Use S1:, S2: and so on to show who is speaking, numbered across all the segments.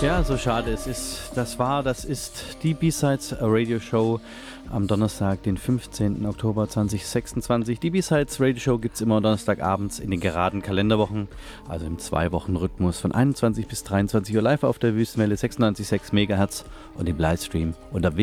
S1: Ja, so schade es ist. Das ist die B-Sides Radio Show am Donnerstag, den 15. Oktober 2026. Die B-Sides Radio Show gibt es immer Donnerstagabends in den geraden Kalenderwochen, also im 2-Wochen-Rhythmus von 21 bis 23 Uhr live auf der Wüstenwelle 96,6 MHz und im Livestream unter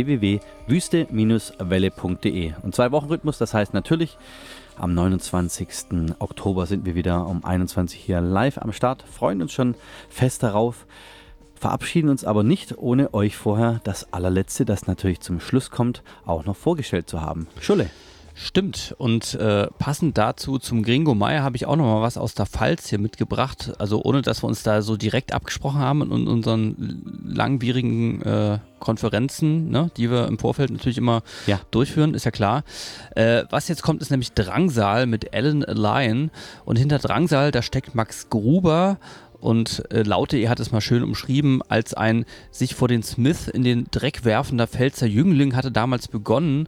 S1: www.wüste-welle.de. Und 2-Wochen-Rhythmus, das heißt natürlich, am 29. Oktober sind wir wieder um 21 hier live am Start, freuen uns schon fest darauf. Verabschieden uns aber nicht, ohne euch vorher das allerletzte, das natürlich zum Schluss kommt, auch noch vorgestellt zu haben. Schulle.
S2: Stimmt. Und passend dazu zum Gringo Meier habe ich auch noch mal was aus der Pfalz hier mitgebracht. Also ohne, dass wir uns da so direkt abgesprochen haben in unseren langwierigen Konferenzen, ne, die wir im Vorfeld natürlich immer durchführen, ist ja klar. Was jetzt kommt, ist nämlich Drangsal mit Alan Lyon. Und hinter Drangsal, da steckt Max Gruber. Und Laut.de hat es mal schön umschrieben, als ein sich vor den Smith in den Dreck werfender Pfälzer Jüngling hatte damals begonnen.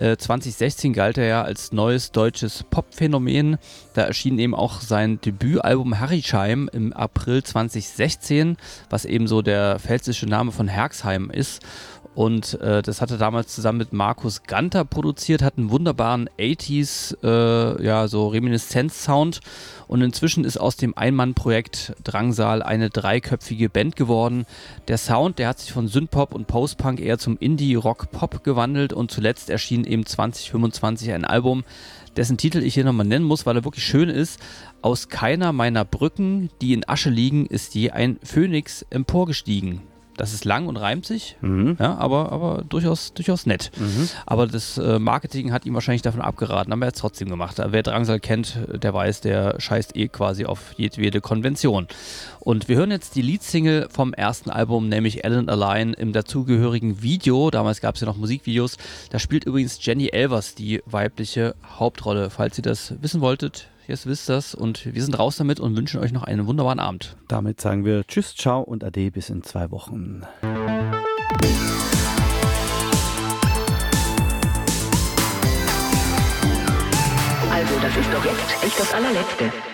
S2: 2016 galt er ja als neues deutsches Popphänomen. Da erschien eben auch sein Debütalbum Harryscheim im April 2016, was eben so der pfälzische Name von Herxheim ist. Und das hat er damals zusammen mit Markus Ganter produziert, hat einen wunderbaren 80s, so Reminiszenz-Sound. Und inzwischen ist aus dem Ein-Mann-Projekt Drangsal eine dreiköpfige Band geworden. Der Sound, der hat sich von Synthpop und Post-Punk eher zum Indie-Rock-Pop gewandelt und zuletzt erschien eben 2025 ein Album, dessen Titel ich hier nochmal nennen muss, weil er wirklich schön ist. Aus keiner meiner Brücken, die in Asche liegen, ist je ein Phönix emporgestiegen. Das ist lang und reimt sich, ja, aber durchaus nett. Aber das Marketing hat ihm wahrscheinlich davon abgeraten, aber er hat es trotzdem gemacht. Wer Drangsal kennt, der weiß, der scheißt quasi auf jedwede Konvention. Und wir hören jetzt die Leadsingle vom ersten Album, nämlich Alan Lyon im dazugehörigen Video. Damals gab es ja noch Musikvideos. Da spielt übrigens Jenny Elvers die weibliche Hauptrolle. Falls ihr das wissen wolltet, jetzt wisst ihr das. Und wir sind raus damit und wünschen euch noch einen wunderbaren Abend.
S1: Damit sagen wir Tschüss, Ciao und Ade bis in 2 Wochen.
S3: Also, das ist doch jetzt echt das allerletzte.